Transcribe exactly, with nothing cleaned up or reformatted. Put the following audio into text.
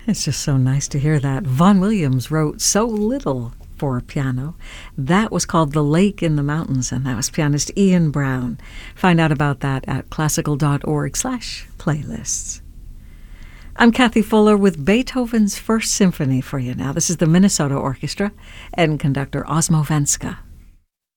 It's just so nice to hear that. Vaughan Williams wrote so little for piano. That was called The Lake in the Mountains, and that was pianist Ian Brown. Find out about that at classical.org slash playlists. I'm Kathy Fuller with Beethoven's First Symphony for you now. This is the Minnesota Orchestra and conductor Osmo Venska.